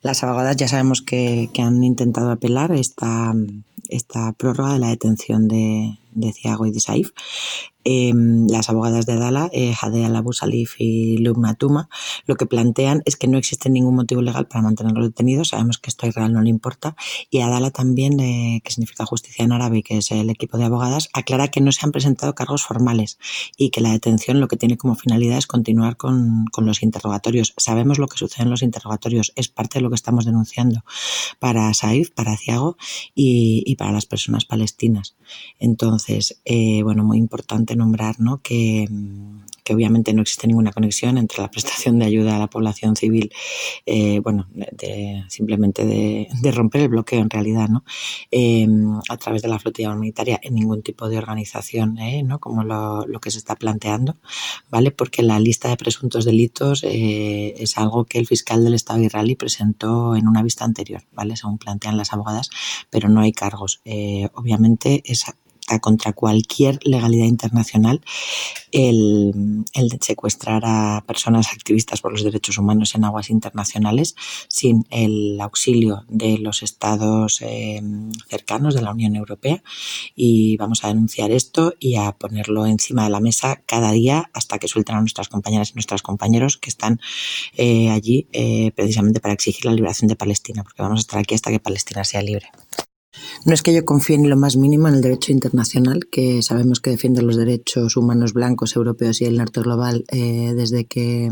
Las abogadas ya sabemos que han intentado apelar esta prórroga de la detención de Thiago y de Saif. Las abogadas de Adala, Jade Al-Abu Salif y Lubna Tuma, lo que plantean es que no existe ningún motivo legal para mantenerlos detenidos. Sabemos que esto a Israel no le importa, y Adala también, que significa justicia en árabe, que es el equipo de abogadas, aclara que no se han presentado cargos formales y que la detención lo que tiene como finalidad es continuar con los interrogatorios. Sabemos lo que sucede en los interrogatorios, es parte de lo que estamos denunciando para Saif, para Thiago y para las personas palestinas. Entonces, muy importante nombrar, ¿no?, que obviamente no existe ninguna conexión entre la prestación de ayuda a la población civil, simplemente de romper el bloqueo en realidad, ¿no?, a través de la flotilla humanitaria en ningún tipo de organización, ¿no?, como lo que se está planteando, ¿vale? Porque la lista de presuntos delitos es algo que el fiscal del Estado israelí presentó en una vista anterior, ¿vale?, según plantean las abogadas, pero no hay cargos. Obviamente es contra cualquier legalidad internacional el secuestrar a personas activistas por los derechos humanos en aguas internacionales sin el auxilio de los estados cercanos de la Unión Europea, y vamos a denunciar esto y a ponerlo encima de la mesa cada día hasta que suelten a nuestras compañeras y nuestros compañeros que están allí precisamente para exigir la liberación de Palestina, porque vamos a estar aquí hasta que Palestina sea libre. No es que yo confíe ni lo más mínimo en el derecho internacional, que sabemos que defiende los derechos humanos blancos, europeos y el norte global desde que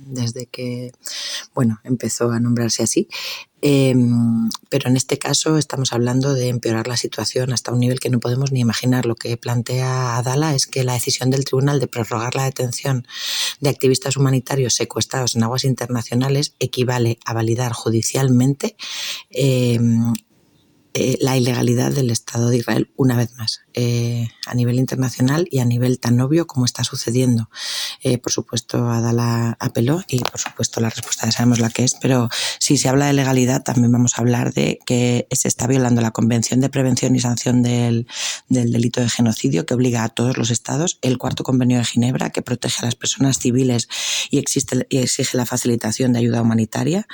empezó a nombrarse así. Pero en este caso estamos hablando de empeorar la situación hasta un nivel que no podemos ni imaginar. Lo que plantea Adala es que la decisión del tribunal de prorrogar la detención de activistas humanitarios secuestrados en aguas internacionales equivale a validar judicialmente la ilegalidad del Estado de Israel una vez más, a nivel internacional y a nivel tan obvio como está sucediendo. Por supuesto, Adala apeló y por supuesto la respuesta ya sabemos la que es, pero si se habla de legalidad también vamos a hablar de que se está violando la Convención de Prevención y Sanción del Delito de Genocidio, que obliga a todos los estados, el Cuarto Convenio de Ginebra, que protege a las personas civiles y exige la facilitación de ayuda humanitaria,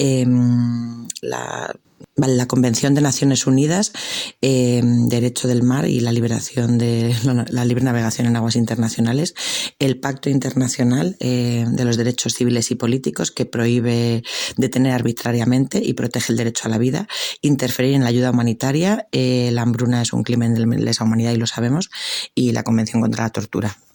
la Convención de Naciones Unidas, Derecho del Mar y la liberación de la libre navegación en aguas internacionales, el Pacto Internacional de los Derechos Civiles y Políticos, que prohíbe detener arbitrariamente y protege el derecho a la vida, interferir en la ayuda humanitaria, la hambruna es un crimen de lesa humanidad y lo sabemos, y la Convención contra la Tortura.